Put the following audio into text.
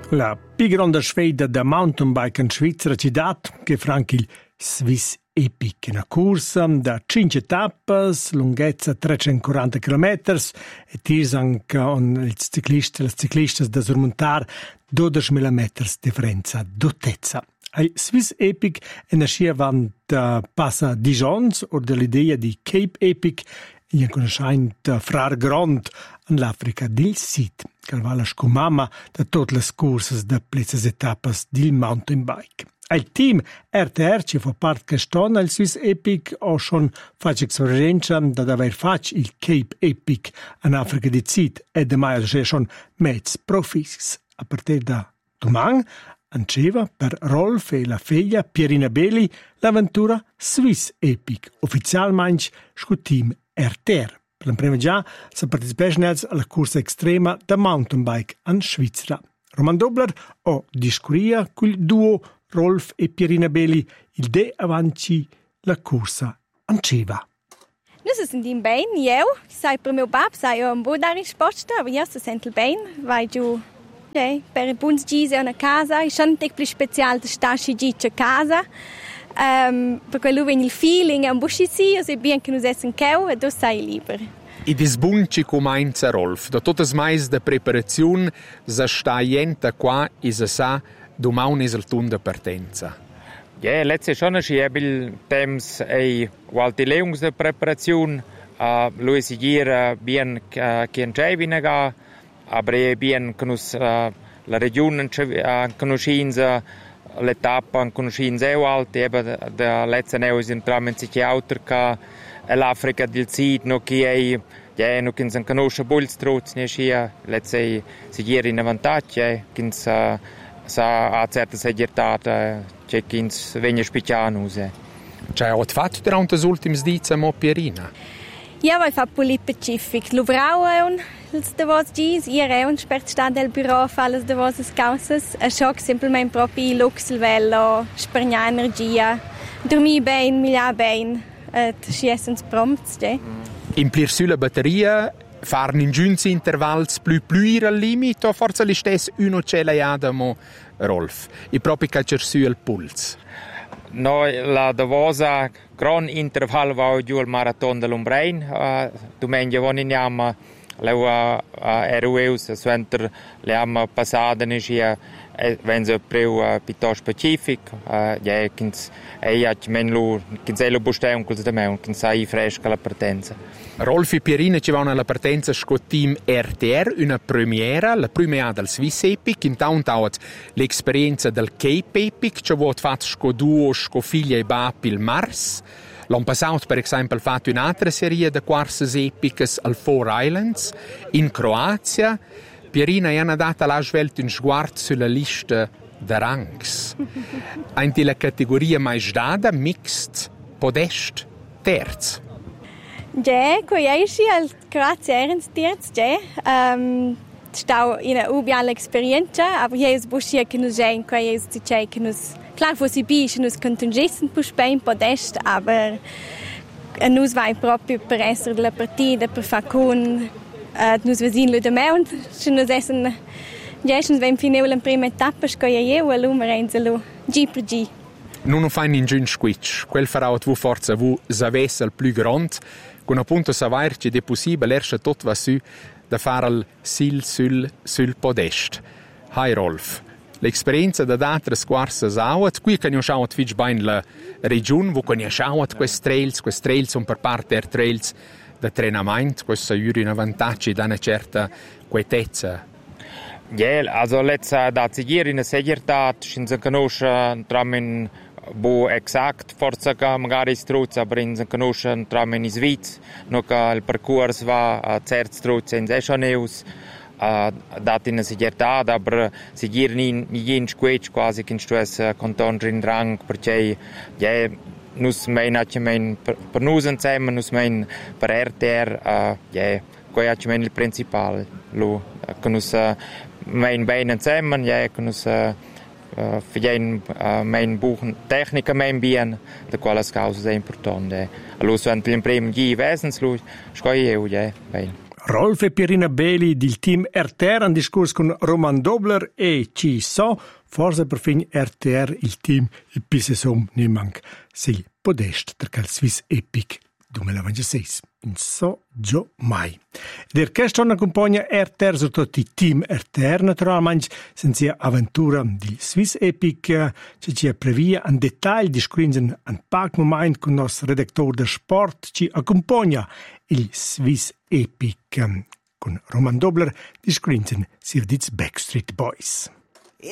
La più grande sfida da mountain bike in Svizzera ci dat che franchi il Swiss Epic, una corsa da 5 tappe, lunghezza 340 km e tirs anche il ciclista da sormontare 12.000 metri differenza d'altezza. Il Swiss Epic è nascia quando passa Dijons o dell'idea di Cape Epic in conoscente Frar Grand nell'Africa del Sud, che va la scumama da tutte le corse da plezze etappe del mountain bike. Il team RTR ci fa parte quest'anno il Swiss Epic o schon fatto esperienza da aver fatto il Cape Epic in Africa del Sud e da mai c'è schon mezz profis. A partire da domani anceva per Rolf e la figlia Pierina Belli l'avventura Swiss Epic, ufficialmente con team RTR. Per la prima già si partecipa alla corsa estrema da mountain bike in Svizzera. Roman Dobler o discuria col duo Rolf e Pierina Belli il de avanti la corsa anceva. Noi si sentiamo bene, io, sai per mio babbo, sai un po' da risposta, ma io si sento bene, vai giù. Per i buoni gisi a casa, è un po' più speciale da stare a casa. Perché lui viene il feeling, è un po' così, e bene che noi siamo qua, e tu sei libero. I disbunci comincia Rolf. Da tutte le mais de preparazione, si sta gente qua e si sa domani è il turno di partenza. Ja, letzte schon si il temps e qualche leungs de preparazione. Lui si gira bien che in vinaga, aber bien conus la regione conoscenza l'etapa in conoscenza è alta, da letzte neus in tramite che autor che l'Africa del Sud no che è no che si conosce bolstrot ne sia letzte si gira in vantaggio che sa a certe segurtata c'è che viene speciano use. C'è ho fatto durante le ultime dieci mo Pierina. Ja, vai fa poli specific. Luvrau è un els davos gis, ir è un spert sta del bureau fa les davos causas, a schock semplicemente proprio lux livello, spernia energia, dormi ben, mila ben, ci essens prompts, Implir sulla batteria farne in giunzi intervalls più al limite o forse li stess uno ce l'ha mo Rolf, i propri caccer su il puls. Noi la davosa gran interval va giù al marathon dell'Umbrein, domenica voniamo le RUEUS, suenter le abbiamo passate ne sia wenn più piuttosto specifico, ja kins ja menlu kinsello bustem col da me, kin sai fresca la partenza. Rolf e Pierina ci vanno alla partenza con team RTR, una premiera, la prima del Swiss Epic, intanto l'esperienza del Cape Epic, ci vuot fatto con duo con figlia e babbo il Mars. L'anno passato, per esempio, fatto un'altra serie di corse epiche al Four Islands, in Croazia. Pierina ha dato la svelta un sguardo sulla lista di ranks. Anche la categoria mai data, mixed, podest, terzo. Ja, ko je si al Croazia erens terz, ja. Stau in una ubiale esperienza, aber hier ist buschia che nos gen, ko je si che che nos klar fu si bi, nos contungessen pu Spain podest, aber nos vai proprio per essere della partita, per far con nos vesin lo de me und nos essen ja schon wenn fineu la prima tappa sco je o l'umera in zelo G per G. Non fa in giun squitch, quel farà tu forza vu savesse il più grand, con appunto savoir che è possibile lascia tot va su da fare il sul podest. Hi Rolf. L'esperienza da altre squarse sauat, qui conosciamo fich bene la regione, wo conosciamo questi trails sono per parte der trails da treinamento, questo aiuta una vantaggio da una certa quietezza. Ja, also letzte da sigir in segurtà, sin se conosce tramen bo exact forza che magari struz, aber in se conosce tramen in Sviz, no che il percorso va a cert struz in Escheneus, dat in segurtà, aber sigir in squetch quasi che stues conton in rang, perché ja nus mein per nus insieme, nus mein per RTR, ja, coi acmen il principale, lo che nus mein bene insieme, ja, che nus figein mein buch tecnica mein bien, de quales causas è importante. Allo sunt il primo gi wesens lu, scoi eu, ja, bene. Rolf e Pierina Beli del team RTR hanno discorso con Roman Dobler e ci so, forse per fin RTR il team il pisesom ne manca se podest perché il Swiss Epic 2026 in so già mai. Der questo accompagna RTR soprattutto il team RTR naturalmente senza avventura di Swiss Epic ci è previa in dettaglio di screening un pac moment con il nostro redattore del sport ci accompagna il Swiss Epic con Roman Dobler di screening Sirdits Backstreet Boys.